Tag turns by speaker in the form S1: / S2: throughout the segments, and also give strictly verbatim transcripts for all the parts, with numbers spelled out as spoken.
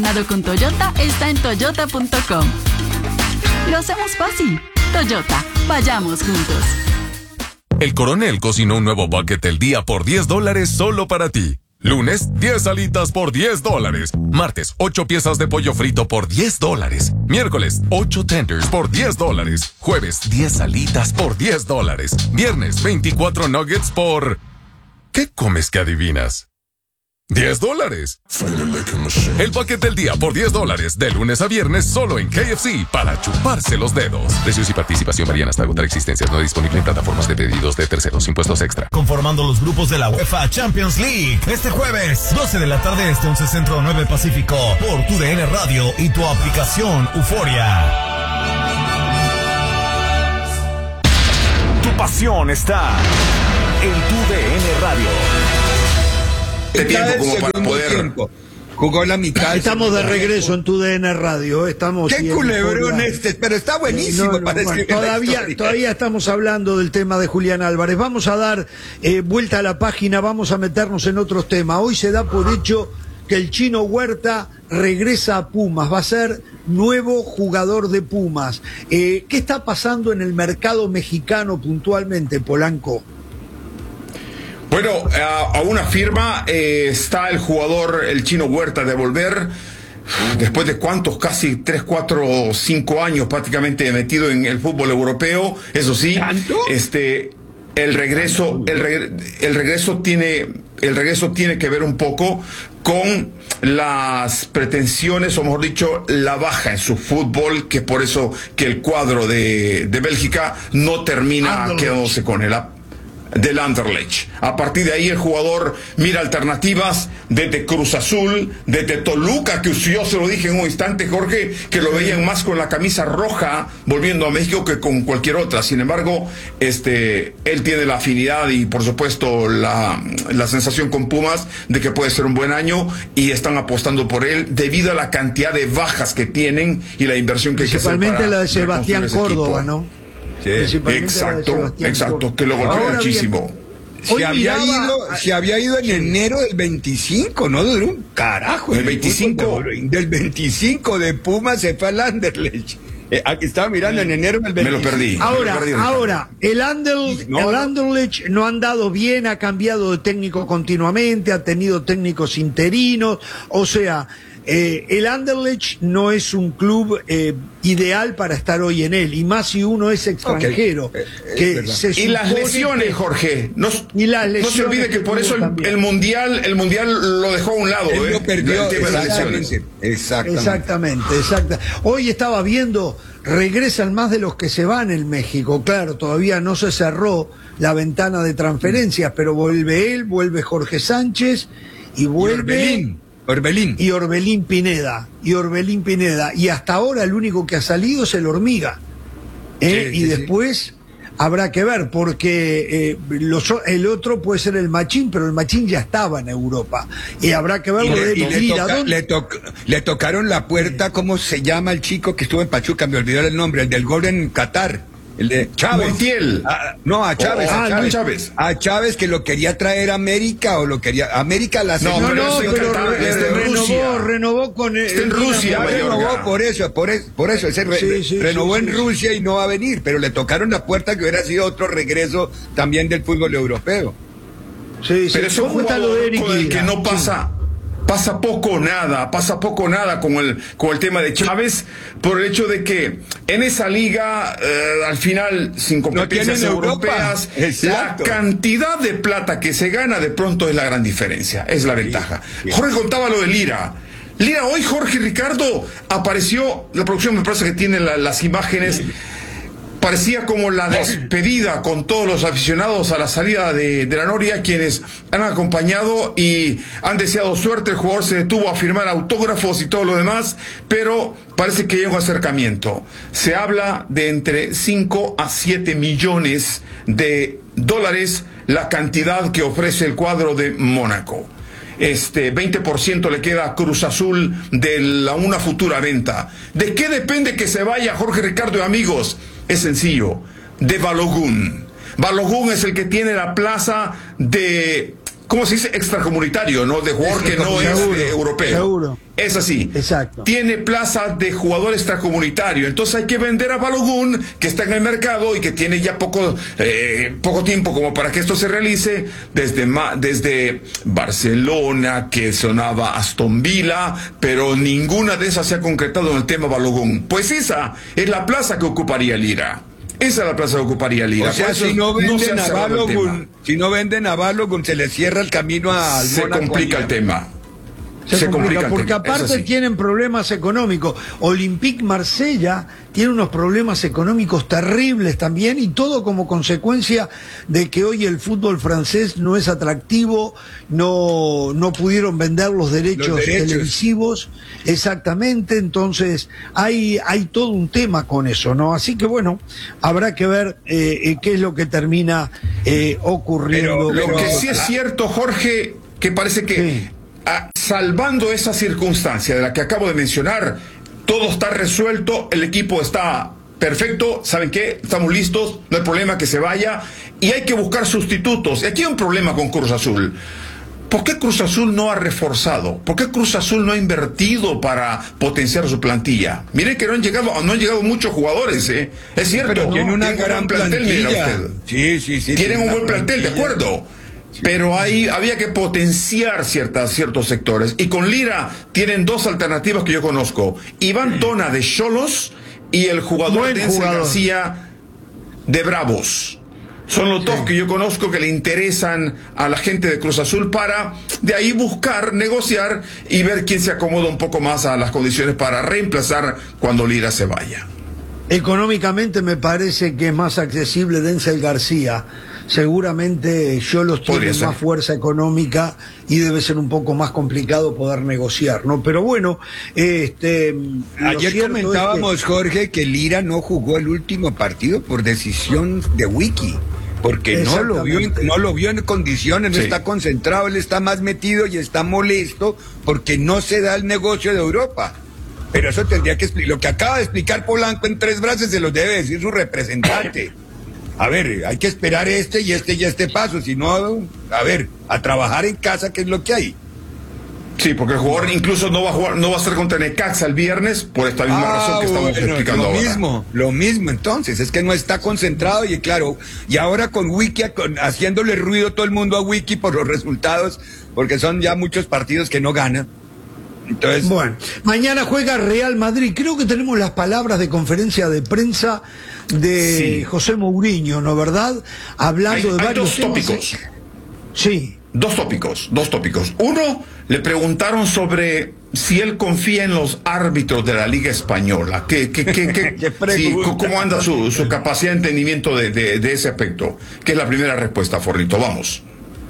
S1: con Toyota está en toyota punto com. Lo hacemos fácil. Toyota, vayamos juntos.
S2: El Coronel cocinó un nuevo bucket del día por diez dólares solo para ti. Lunes, diez alitas por diez dólares. Martes, ocho piezas de pollo frito por diez dólares. Miércoles, ocho tenders por diez dólares. Jueves, diez alitas por diez dólares. Viernes, veinticuatro nuggets por... ¿Qué comes que adivinas? diez dólares. El paquete del día por diez dólares, de lunes a viernes, solo en K F C, para chuparse los dedos. Precios y participación varían hasta agotar existencias. No disponible en plataformas de pedidos de terceros. Impuestos extra.
S3: Conformando los grupos de la UEFA Champions League. Este jueves, doce de la tarde, este once Centro, nueve Pacífico, por tu D N Radio y tu aplicación Euforia. Tu pasión está en tu D N Radio.
S4: De tiempo como para poder tiempo. Jugó la mitad.
S5: Estamos de regreso en tu D N Radio. Estamos
S4: qué culebrón la... este, pero está buenísimo.
S5: No, no,
S4: para
S5: bueno, todavía, todavía estamos hablando del tema de Julián Álvarez. Vamos a dar eh, vuelta a la página, vamos a meternos en otros temas. Hoy se da por hecho que el Chino Huerta regresa a Pumas, va a ser nuevo jugador de Pumas. Eh, ¿Qué está pasando en el mercado mexicano puntualmente, Polanco?
S6: Bueno, a, a una firma eh, está el jugador, el Chino Huerta, de volver después de cuántos, casi tres, cuatro, cinco años prácticamente metido en el fútbol europeo. Eso sí, ¿tanto? este el regreso, el, reg, el regreso tiene, el regreso tiene que ver un poco con las pretensiones, o mejor dicho, la baja en su fútbol, que por eso que el cuadro de, de Bélgica no termina Anderlecht. quedándose con él. Del Anderlecht. A partir de ahí el jugador mira alternativas desde Cruz Azul, desde Toluca, que yo se lo dije en un instante, Jorge, que lo veían más con la camisa roja volviendo a México que con cualquier otra. Sin embargo, este, él tiene la afinidad y por supuesto la, la sensación con Pumas de que puede ser un buen año y están apostando por él debido a la cantidad de bajas que tienen y la inversión que hay que hacer.
S5: Principalmente la de Sebastián Córdoba, ¿no?
S6: Sí, exacto, exacto, que lo golpeó muchísimo.
S4: Se Hoy había miraba, ido, se había ido en enero del veinticinco, no duró un carajo.
S6: El veinticinco.
S4: De, del veinticinco de Pumas se fue al Anderlecht. Eh, aquí estaba mirando en enero del veinticinco.
S6: Me lo perdí.
S5: Ahora,
S6: lo perdí
S5: ahora, el, Anderlecht, no, el Anderlecht no ha andado bien, ha cambiado de técnico continuamente, ha tenido técnicos interinos, o sea... Eh, el Anderlecht no es un club eh, ideal para estar hoy en él, y más si uno es extranjero.
S6: Okay. Que se y las lesiones, que... Jorge. No, y las lesiones no se olvide que, que por eso el, el mundial el mundial lo dejó a un lado.
S4: Él
S6: eh,
S4: lo perdió.
S6: El tema de las lesiones.
S5: Exactamente. Exactamente, exacta. Hoy estaba viendo, regresan más de los que se van en México. Claro, todavía no se cerró la ventana de transferencias, pero vuelve él, vuelve Jorge Sánchez y vuelve...
S4: Y Orbelín.
S5: Y Orbelín Pineda. Y Orbelín Pineda. Y hasta ahora el único que ha salido es el Hormiga. ¿Eh? Sí, y sí, después sí. habrá que ver, porque eh, los, el otro puede ser el Machín, pero el Machín ya estaba en Europa. Y habrá que ver lo de
S4: le, toca, le, to, le tocaron la puerta, ¿cómo se llama el chico que estuvo en Pachuca? Me olvidó el nombre, el del gol en Qatar. El de Chávez.
S6: Montiel.
S4: A, no, a Chávez,
S6: oh,
S4: a,
S6: ah,
S4: Chávez.
S6: Chávez.
S4: A Chávez, que lo quería traer a América o lo quería. América la
S5: No, no, no, pero re, re, renovó, renovó con el,
S6: está en Rusia,
S4: renovó por eso, por eso, por eso ese re, sí, sí, renovó sí, en sí. Rusia y no va a venir, pero le tocaron la puerta que hubiera sido otro regreso también del fútbol europeo.
S5: Sí, sí.
S6: Pero eso
S5: ¿Cómo está lo de Eric
S6: con el que no pasa. Pasa poco o nada, pasa poco o nada con el, con el tema de Chávez, por el hecho de que en esa liga, eh, al final, sin competencias
S4: no
S6: europeas, la cantidad de plata que se gana de pronto es la gran diferencia, es la ventaja. Sí, sí. Jorge contaba lo de Lira. Lira, hoy Jorge Ricardo apareció, la producción me parece que tiene la, las imágenes... Sí. Parecía como la despedida con todos los aficionados a la salida de, de la Noria, quienes han acompañado y han deseado suerte. El jugador se detuvo a firmar autógrafos y todo lo demás, pero parece que hay un acercamiento. Se habla de entre cinco a siete millones de dólares la cantidad que ofrece el cuadro de Mónaco. Este veinte por ciento le queda a Cruz Azul de la, una futura venta. ¿De qué depende que se vaya Jorge Ricardo y amigos? Es sencillo, de Balogun. Balogun es el que tiene la plaza de ¿cómo se dice? Extracomunitario, ¿no? De jugador que no es
S5: Seguro,
S6: eh, europeo.
S5: seguro.
S6: Es así.
S5: Exacto.
S6: Tiene plaza de jugador extracomunitario. Entonces hay que vender a Balogun, que está en el mercado y que tiene ya poco, eh, poco tiempo como para que esto se realice, desde, ma- desde Barcelona, que sonaba Aston Villa, pero ninguna de esas se ha concretado en el tema Balogun. Pues esa es la plaza que ocuparía Lira. Esa es la plaza que ocuparía Lira.
S4: O sea,
S6: Por eso
S4: si no venden
S6: se ha
S4: a
S6: cerrado el tema.
S4: Balogun, si no venden a Balogun, se les cierra el camino al
S6: Se
S4: Mónaco
S6: complica
S4: allá.
S6: el tema.
S5: Se,
S6: Se
S5: complica,
S6: complica el
S5: porque
S6: tema,
S5: aparte
S6: eso sí.
S5: tienen problemas económicos. Olympique Marsella tiene unos problemas económicos terribles también, y todo como consecuencia de que hoy el fútbol francés no es atractivo, no, no pudieron vender los derechos,
S4: Los derechos.
S5: televisivos, exactamente. Entonces hay, hay todo un tema con eso, ¿no? Así que bueno, habrá que ver eh, eh, qué es lo que termina eh, ocurriendo.
S4: Pero-
S6: Lo
S4: pero-
S6: que sí es cierto, Jorge, que parece que
S5: Sí.
S6: ah, salvando esa circunstancia de la que acabo de mencionar, todo está resuelto, el equipo está perfecto, ¿saben qué? Estamos listos, no hay problema que se vaya, y hay que buscar sustitutos. Y aquí hay un problema con Cruz Azul. ¿Por qué Cruz Azul no ha reforzado? ¿Por qué Cruz Azul no ha invertido para potenciar su plantilla? Miren que no han llegado, no han llegado muchos jugadores, ¿eh? Es cierto.
S4: Pero tiene una
S6: tienen un
S4: gran
S6: buen plantel, mira
S4: plantilla.
S6: usted.
S4: Sí, sí, sí.
S6: Tienen un
S4: tiene
S6: buen
S4: una
S6: plantel, de
S4: plantilla.
S6: acuerdo. Pero ahí había que potenciar ciertas, ciertos sectores. Y con Lira tienen dos alternativas que yo conozco. Iván Tona de Xolos y el jugador
S5: Buen
S6: Denzel
S5: jugador.
S6: García de Bravos. Son los dos que yo conozco que le interesan a la gente de Cruz Azul para de ahí buscar, negociar y ver quién se acomoda un poco más a las condiciones para reemplazar cuando Lira se vaya.
S5: Económicamente me parece que es más accesible Denzel García. Seguramente Xolos
S6: Podría
S5: tiene
S6: ser.
S5: más fuerza económica y debe ser un poco más complicado poder negociar, ¿no? Pero bueno, este lo
S4: Ayer
S5: cierto es
S4: comentábamos, Jorge, que Lira no jugó el último partido por decisión de Wiki, porque no lo vio en, no lo vio en condiciones, no
S6: Sí.
S4: está concentrado, él está más metido y está molesto porque no se da el negocio de Europa. Pero eso tendría que explicar. Lo que acaba de explicar Polanco en tres frases se los debe decir su representante. A ver, hay que esperar este y este y este paso, si no, a ver, a trabajar en casa, que es lo que hay.
S6: Sí, porque el jugador incluso no va a jugar, no va a estar contra Necaxa el viernes por esta misma
S4: Ah,
S6: razón que estamos
S4: bueno,
S6: explicando
S4: lo
S6: ahora.
S4: mismo, lo mismo entonces, es que no está concentrado y claro, y ahora con Wiki con- haciéndole ruido todo el mundo a Wiki por los resultados, porque son ya muchos partidos que no ganan. Entonces,
S5: Bueno, mañana juega Real Madrid. Creo que tenemos las palabras de conferencia de prensa de
S6: Sí.
S5: José Mourinho, ¿no verdad? Hablando
S6: Hay-
S5: de
S6: hay
S5: varios
S6: dos
S5: temas.
S6: tópicos.
S5: Sí.
S6: Dos tópicos, dos tópicos. Uno, le preguntaron sobre si él confía en los árbitros de la Liga Española. ¿Qué, qué, qué, qué-
S4: Qué
S6: sí,
S4: pregunta.
S6: ¿Cómo anda su, su capacidad de entendimiento de, de, de ese aspecto? Que es la primera respuesta, Forrito. Vamos.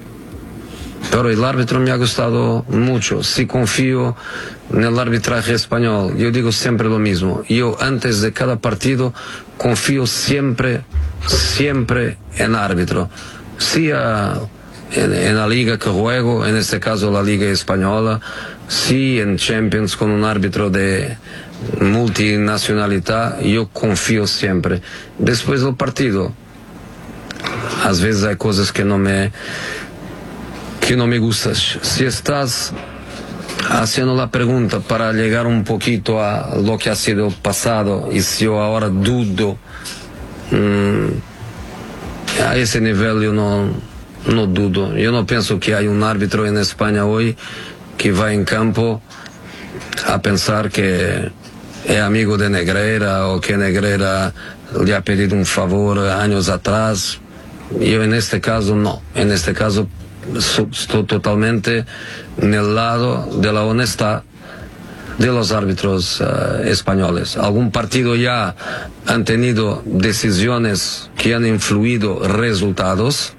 S7: Pero el árbitro me ha gustado mucho. Si confío en el arbitraje español, yo digo siempre lo mismo. Yo antes de cada partido confío siempre, siempre en árbitro. Sea en, en la liga que juego, en este caso la liga española, si en Champions con un árbitro de multinacionalidad, yo confío siempre. Después del partido, a veces hay cosas que no me que no me gustas. Si estás haciendo la pregunta para llegar un poquito a lo que ha sido el pasado y si yo ahora dudo, mmm, a ese nivel yo no, no dudo. Yo no pienso que hay un árbitro en España hoy que va en campo a pensar que es amigo de Negreira o que Negreira le ha pedido un favor años atrás. Yo en este caso no. En este caso estoy totalmente en el lado de la honestidad de los árbitros uh, españoles. Algún partido ya han tenido decisiones que han influido resultados.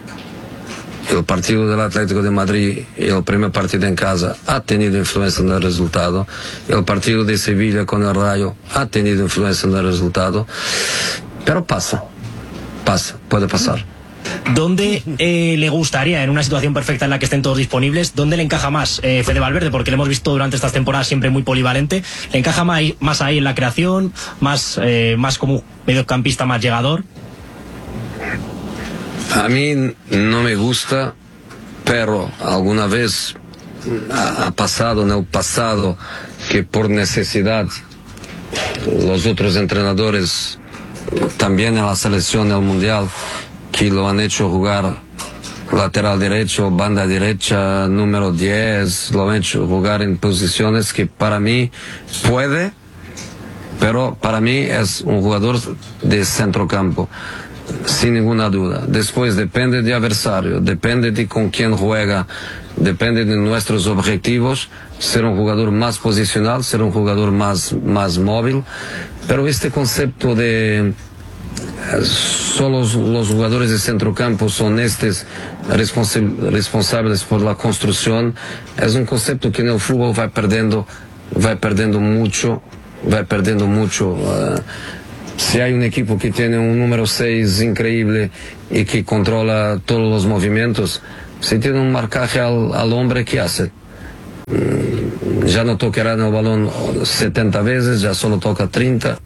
S7: El partido del Atlético de Madrid, el primer partido en casa, ha tenido influencia en el resultado. El partido de Sevilla con el Rayo ha tenido influencia en el resultado. Pero pasa, pasa, puede pasar.
S8: ¿Dónde eh, le gustaría, en una situación perfecta en la que estén todos disponibles, dónde le encaja más eh, Fede Valverde? Porque le hemos visto durante estas temporadas siempre muy polivalente. ¿Le encaja más, más ahí en la creación, más, eh, más como mediocampista más llegador?
S7: A mí no me gusta pero alguna vez ha pasado en el pasado que por necesidad los otros entrenadores, también en la selección del mundial, que lo han hecho jugar lateral derecho, banda derecha, número diez, lo han hecho jugar en posiciones que para mí puede, pero para mí es un jugador de centrocampo, sin ninguna duda. Después depende de adversario, depende de con quién juega, depende de nuestros objetivos, ser un jugador más posicional, ser un jugador más, más móvil, pero este concepto de solo los jugadores de centrocampo son estos responsa responsables por la construcción, es un concepto que en el fútbol va perdiendo, va perdiendo mucho, va perdiendo mucho. Uh, si hay un equipo que tiene un número seis increíble y que controla todos los movimientos, si tiene un marcaje al, al hombre, ¿qué hace? Mm, ya no tocará en el balón setenta veces, ya solo toca treinta.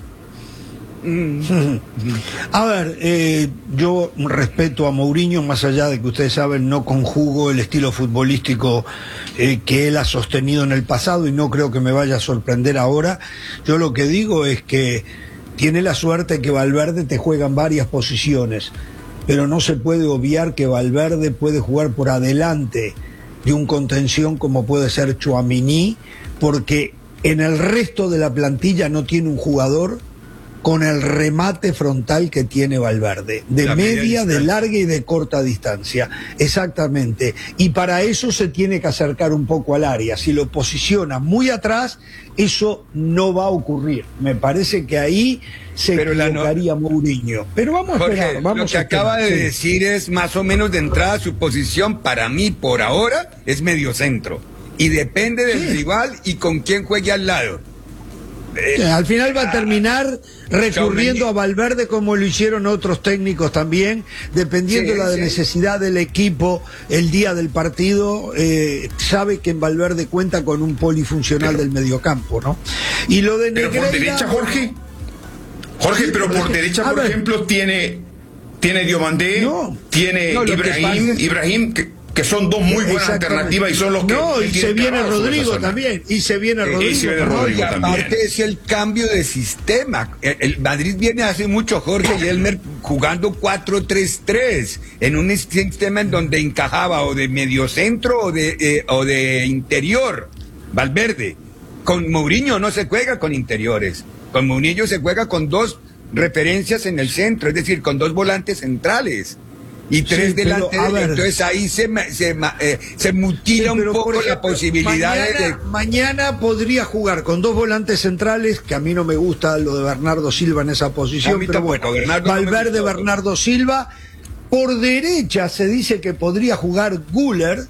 S5: A ver, eh, yo respeto a Mourinho, más allá de que ustedes saben, no conjugo el estilo futbolístico eh, que él ha sostenido en el pasado y no creo que me vaya a sorprender ahora. Yo lo que digo es que tiene la suerte que Valverde te juega en varias posiciones, pero no se puede obviar que Valverde puede jugar por adelante de un contención como puede ser Tchouaméni, porque en el resto de la plantilla no tiene un jugador con el remate frontal que tiene Valverde, de la media, de larga y de corta distancia, exactamente, y para eso se tiene que acercar un poco al área. Si lo posiciona muy atrás, eso no va a ocurrir. Me parece que ahí se pero equivocaría no... Mourinho. Pero vamos a esperar.
S4: Jorge,
S5: vamos
S4: lo que
S5: a
S4: acaba de
S5: sí.
S4: decir es más o menos de entrada su posición, para mí, por ahora, es mediocentro. Y depende del sí. rival y con quién juegue al lado.
S5: Eh, al final va a terminar recurriendo a Valverde como lo hicieron otros técnicos también, dependiendo de sí, la sí. necesidad del equipo el día del partido. Eh, sabe que en Valverde cuenta con un polifuncional pero, del mediocampo, ¿no? Y lo de
S6: Negreira, pero por derecha, Jorge, Jorge, sí, pero por que, derecha, por ver, ejemplo, tiene tiene Diomandé, no, tiene no, Ibrahim, que Ibrahim que que son dos muy buenas alternativas y son los que...
S5: No, y se viene Rodrigo también, y se viene Rodrigo.
S4: Y se viene Rodrigo también. Aparte es el cambio de sistema. El, el Madrid viene hace mucho, Jorge y Elmer, jugando cuatro tres tres, en un sistema en donde encajaba o de mediocentro o de, eh, o de interior, Valverde. Con Mourinho no se juega con interiores. Con Mourinho se juega con dos referencias en el centro, es decir, con dos volantes centrales. Y tres sí, delanteros, entonces ahí se, se, eh, se mutila sí, un poco ejemplo, la posibilidad
S5: mañana,
S4: de...
S5: Mañana podría jugar con dos volantes centrales, que a mí no me gusta lo de Bernardo Silva en esa posición, pero bueno, Bernardo Valverde, no Bernardo Silva. Por derecha se dice que podría jugar Güler,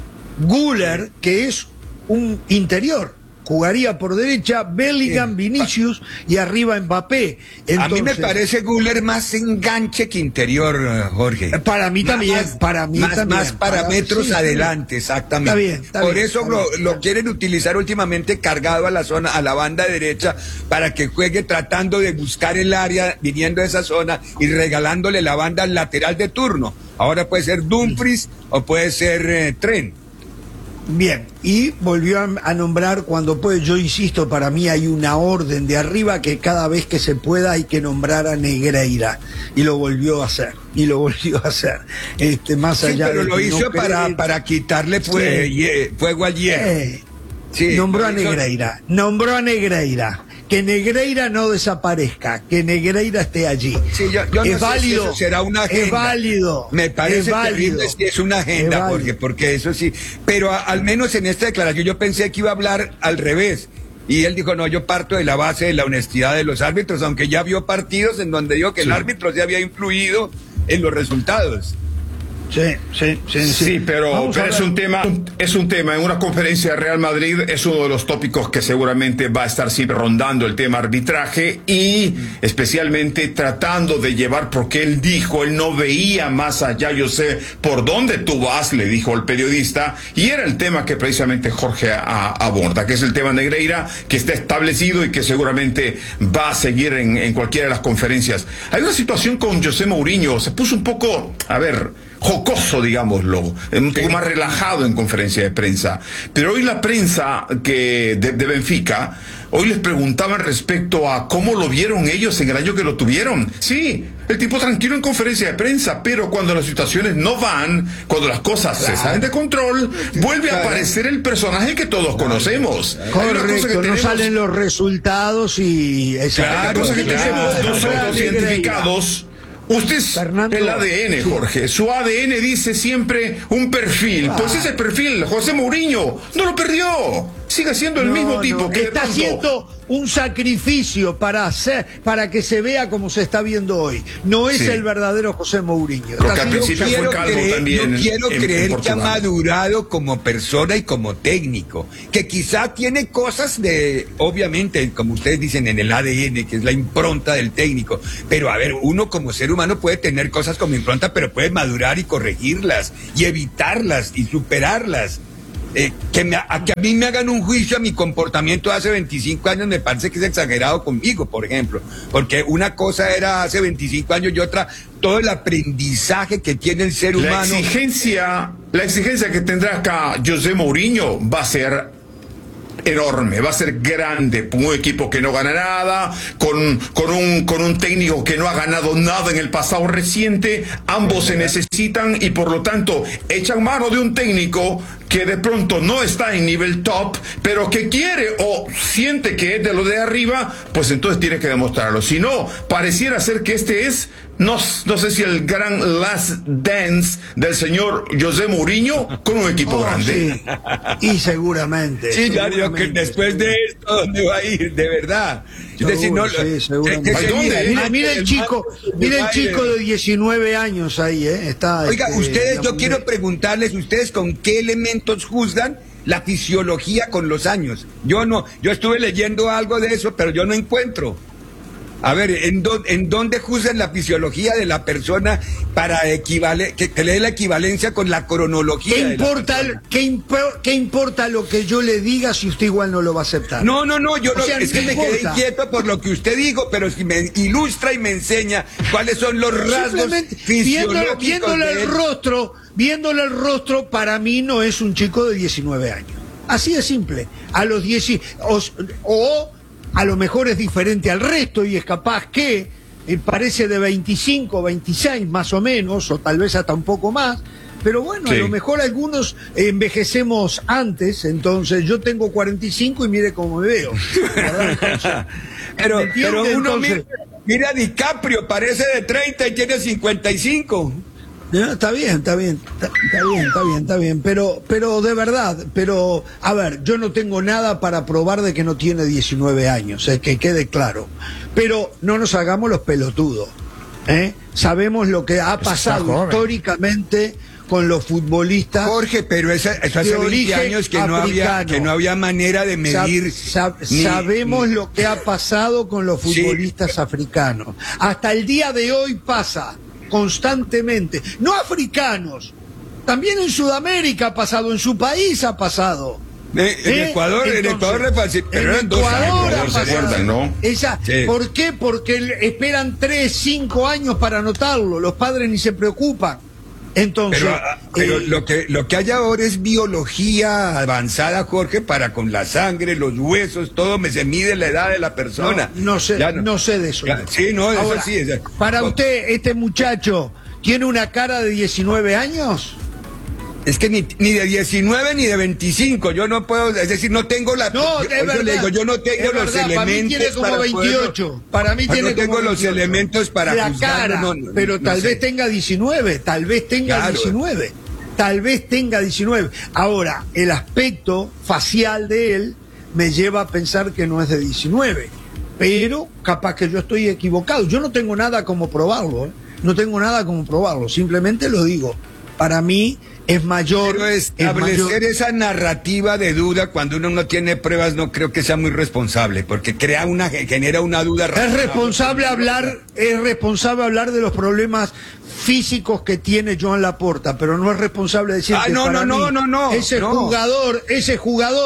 S5: Güler, que es un interior. Jugaría por derecha Bellingham, sí. Vinicius y arriba Mbappé. Entonces,
S4: a mí me parece Güler más enganche que interior, Jorge.
S5: Para mí también,
S4: más,
S5: para mí
S4: más,
S5: también.
S4: Más parámetros sí, adelante, exactamente.
S5: Está bien, está
S4: por
S5: bien,
S4: eso
S5: está
S4: lo,
S5: bien.
S4: lo quieren utilizar últimamente cargado a la zona, a la banda derecha, para que juegue tratando de buscar el área, viniendo a esa zona y regalándole la banda al lateral de turno. Ahora puede ser Dumfries o puede ser eh, Trent.
S5: Bien, y volvió a, a nombrar cuando puede, yo insisto, para mí hay una orden de arriba que cada vez que se pueda hay que nombrar a Negreira, y lo volvió a hacer, y lo volvió a hacer, este, más
S4: sí,
S5: allá
S4: pero
S5: de
S4: lo
S5: que
S4: hizo
S5: no
S4: para,
S5: cree...
S4: para quitarle fue,
S5: sí.
S4: ye, fuego al hierro.
S5: Eh,
S4: sí,
S5: nombró a
S4: hizo...
S5: Negreira, nombró a Negreira. Que Negreira no desaparezca, que Negreira esté allí.
S4: Sí, yo, yo
S5: es
S4: no
S5: válido,
S4: sé si eso será una agenda.
S5: Es válido.
S4: Me parece
S5: es válido,
S4: terrible si es una agenda,
S5: es
S4: porque, porque eso sí. Pero a, al menos en esta declaración yo pensé que iba a hablar al revés. Y él dijo, no, yo parto de la base de la honestidad de los árbitros, aunque ya vio partidos en donde dijo que sí. el árbitro ya había influido en los resultados.
S5: Sí, sí, sí, sí.
S6: Sí, pero, pero es un tema, es un tema. En una conferencia de Real Madrid es uno de los tópicos que seguramente va a estar siempre rondando el tema arbitraje y especialmente tratando de llevar, porque él dijo, él no veía más allá, yo sé por dónde tú vas, le dijo el periodista, y era el tema que precisamente Jorge a, aborda, que es el tema Negreira, que está establecido y que seguramente va a seguir en, en cualquiera de las conferencias. Hay una situación con José Mourinho, se puso un poco, a ver, jocoso, digámoslo, un poco más relajado en conferencia de prensa. Pero hoy la prensa que de, de Benfica, hoy les preguntaban respecto a cómo lo vieron ellos en el año que lo tuvieron. Sí, el tipo tranquilo en conferencia de prensa, pero cuando las situaciones no van, cuando las cosas claro. se salen de control, vuelve claro. a aparecer el personaje que todos claro. conocemos.
S5: Correcto, que tenemos... no salen los resultados y... Esa
S6: claro, cosa que tenemos dos autoidentificados. Usted es Fernando, el A D N, Jorge. Su A D N dice siempre un perfil. Ah. Pues ese perfil, José Mourinho, no lo perdió. Sigue siendo el no, mismo tipo
S5: no.
S6: que
S5: está haciendo un sacrificio para hacer, para que se vea como se está viendo hoy. No es sí. el verdadero José Mourinho.
S6: Porque al principio fue calvo
S4: creer,
S6: también.
S4: Yo quiero
S6: en,
S4: creer
S6: en
S4: que ha madurado como persona y como técnico. Que quizá tiene cosas de, obviamente, como ustedes dicen, en el A D N, que es la impronta del técnico. Pero a ver, uno como ser humano puede tener cosas como impronta, pero puede madurar y corregirlas, y evitarlas, y superarlas. Eh, que, me, a, que a mí me hagan un juicio a mi comportamiento hace veinticinco años me parece que es exagerado conmigo, por ejemplo, porque una cosa era hace veinticinco años y otra todo el aprendizaje que tiene el ser humano.
S6: La exigencia, la exigencia que tendrá acá José Mourinho va a ser enorme, va a ser grande, un equipo que no gana nada, con, con, un, con un técnico que no ha ganado nada en el pasado reciente, ambos se necesitan y por lo tanto echan mano de un técnico que de pronto no está en nivel top, pero que quiere o siente que es de lo de arriba, pues entonces tiene que demostrarlo. Si no, pareciera ser que este es, no, no sé si el gran last dance del señor José Mourinho con un equipo oh, grande.
S5: Sí. Y seguramente.
S4: Sí,
S5: seguramente,
S4: Darío, que después de esto, ¿dónde va a ir? De verdad.
S5: Seguro,
S4: es decir, no,
S5: sí, seguramente.
S4: que, que
S5: mira, mira, mira el chico, mira el chico de diecinueve años ahí, ¿eh? Está,
S4: Oiga,
S5: este,
S4: ustedes, yo quiero preguntarles, ¿ustedes con qué elementos juzgan la fisiología con los años? Yo no, yo estuve leyendo algo de eso, pero yo no encuentro. A ver, ¿en, do, ¿en dónde juzgan la fisiología de la persona para equivale, que, que le dé la equivalencia con la cronología?
S5: ¿Qué importa, el, ¿qué, impo, ¿Qué importa lo que yo le diga si usted igual no lo va a aceptar?
S4: No, no, no, yo no,
S5: sea,
S4: es que me
S5: importa?
S4: quedé inquieto por lo que usted dijo, pero si me ilustra y me enseña cuáles son los rasgos fisiológicos.
S5: Viéndole el rostro, viéndole el rostro, para mí no es un chico de diecinueve años. Así de simple. A los diez o, o a lo mejor es diferente al resto y es capaz que eh, parece de veinticinco, veintiséis más o menos, o tal vez hasta un poco más, pero bueno, sí. a lo mejor algunos envejecemos antes, entonces yo tengo cuarenta y cinco y mire cómo me veo.
S4: pero, pero uno entonces, mira, mira a DiCaprio, parece de treinta y tiene cincuenta y cinco.
S5: No, está bien, está bien, está, está bien, está bien, está bien, pero, pero de verdad, pero, a ver, yo no tengo nada para probar de que no tiene diecinueve años, eh, que quede claro, pero no nos hagamos los pelotudos, ¿eh? Sabemos lo que ha pasado históricamente con los futbolistas.
S4: Jorge, pero esa, eso hace veinte años que no, había, que no había manera de medir.
S5: Sab, sab, ni, sabemos ni... lo que ha pasado con los futbolistas sí. africanos. Hasta el día de hoy pasa constantemente, no africanos, también en Sudamérica ha pasado, en su país ha pasado.
S4: Eh, en ¿Eh? Ecuador, Entonces, en Ecuador, pero
S5: en Ecuador ha pasado.
S6: ¿no?
S5: Esa, sí. ¿Por qué? Porque esperan tres, cinco años para anotarlo, los padres ni se preocupan. Entonces,
S4: pero, pero eh, lo que lo que hay ahora es biología avanzada, Jorge, para con la sangre, los huesos, todo me se mide la edad de la persona.
S5: No, no sé, no, no sé de eso.
S4: Ya, sí, no, ahora, eso sí. Es,
S5: para usted, este muchacho tiene una cara de diecinueve años.
S4: Es que ni, ni de diecinueve ni de veinticinco, yo no puedo, es decir, no tengo la...
S5: No, es verdad,
S4: yo le digo, yo no tengo los
S5: verdad,
S4: elementos
S5: para mí tiene como veintiocho,
S4: poderlo,
S5: para mí tiene
S4: no tengo
S5: como
S4: los elementos para
S5: la
S4: juzgar,
S5: cara,
S4: no, no,
S5: pero
S4: no
S5: tal
S4: sé.
S5: vez tenga diecinueve, tal vez tenga claro. diecinueve, tal vez tenga diecinueve. Ahora, el aspecto facial de él me lleva a pensar que no es de diecinueve, pero capaz que yo estoy equivocado, yo no tengo nada como probarlo, ¿eh? no tengo nada como probarlo, simplemente lo digo, para mí... es mayor.
S4: Pero establecer
S5: es mayor.
S4: esa narrativa de duda cuando uno no tiene pruebas no creo que sea muy responsable, porque crea una genera una duda.
S5: Es responsable hablar, es responsable hablar de los problemas físicos que tiene Joan Laporta, pero no es responsable decir
S4: ah,
S5: que
S4: no,
S5: para
S4: no,
S5: mí
S4: no, no, no,
S5: ese
S4: no.
S5: jugador, ese jugador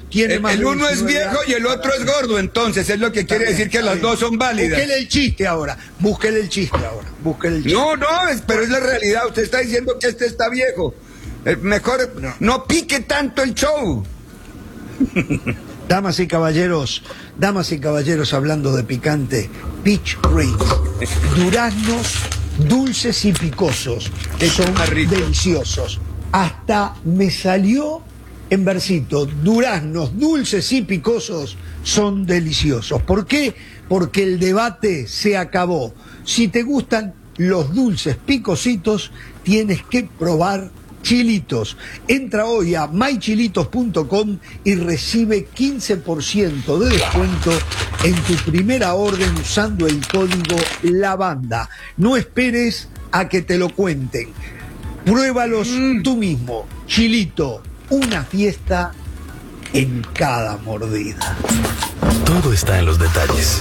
S5: tiene
S4: El,
S5: más
S4: el
S5: de
S4: uno es
S5: diecinueve
S4: viejo
S5: años.
S4: y el otro es gordo, entonces es lo que quiere decir que las dos son válidas.
S5: Búsquele el chiste ahora, búsquele el chiste ahora, búsquele el chiste.
S4: No, no, es- pero es la realidad. Usted está diciendo que este está viejo. Eh, mejor no. no pique tanto el show.
S5: Damas y caballeros, damas y caballeros, hablando de picante, peach rings, duraznos dulces y picosos, que son
S4: Más rico.
S5: deliciosos. Hasta me salió en versito, duraznos dulces y picosos son deliciosos. ¿Por qué? Porque el debate se acabó. Si te gustan los dulces picositos, tienes que probar Chilitos. Entra hoy a my chilitos punto com y recibe quince por ciento de descuento en tu primera orden usando el código LAVANDA. No esperes a que te lo cuenten. Pruébalos tú mismo. Chilito, una fiesta en cada mordida.
S3: Todo está en los detalles.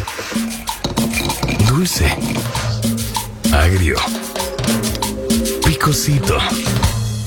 S3: Dulce, agrio, picosito.